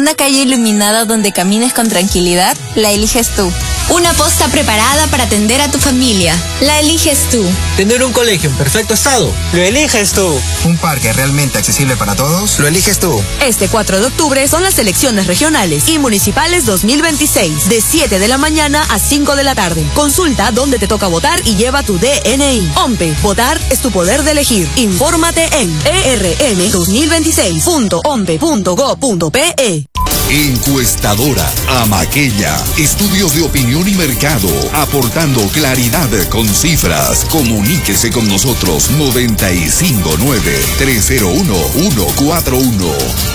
Una calle iluminada donde camines con tranquilidad, la eliges tú. Una posta preparada para atender a tu familia, la eliges tú. Tener un colegio en perfecto estado, lo eliges tú. Un parque realmente accesible para todos, lo eliges tú. Este 4 de octubre son las elecciones regionales y municipales 2026, de 7 de la mañana a 5 de la tarde. Consulta dónde te toca votar y lleva tu DNI. OMPE, votar es tu poder de elegir. Infórmate en erm2026.ompe.go.pe. Encuestadora Amaquella. Estudios de opinión y mercado, aportando claridad con cifras. Comuníquese con nosotros 959-301-141.